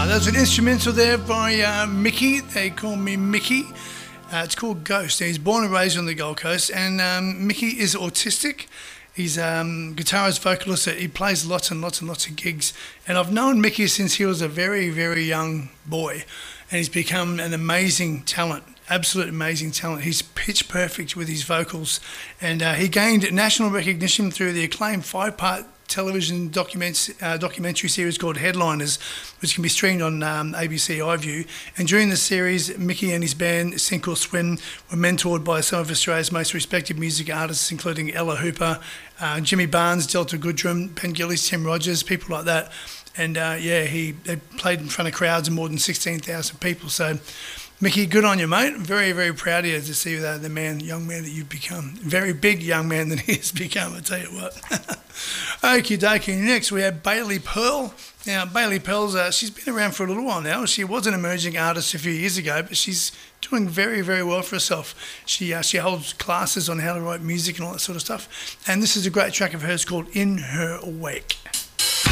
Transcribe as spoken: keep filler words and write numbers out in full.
There's an instrumental there by uh, Mickey. They call me Mickey. Uh, it's called Ghost. He's born and raised on the Gold Coast, and um, Mickey is autistic. He's a um, guitarist, vocalist. He plays lots and lots and lots of gigs. And I've known Mickey since he was a very, very young boy, and he's become an amazing talent. Absolute amazing talent. He's pitch perfect with his vocals, and uh, he gained national recognition through the acclaimed five-part television documents, uh, documentary series called Headliners, which can be streamed on um, A B C iView. And during the series, Mickey and his band Sink or Swim were mentored by some of Australia's most respected music artists, including Ella Hooper, uh, Jimmy Barnes, Delta Goodrum, Ben Gillies, Tim Rogers, people like that. And uh, yeah, he they played in front of crowds of more than sixteen thousand people. So Mickey, good on you, mate. I'm very, very proud of you to see that the man, young man that you've become. Very big young man that he has become, I tell you what. Okie dokie. Next, we have Bailey Pearl. Now, Bailey Pearl's, uh, she's been around for a little while now. She was an emerging artist a few years ago, but she's doing very, very well for herself. She uh, she holds classes on how to write music and all that sort of stuff. And this is a great track of hers called In Her Wake.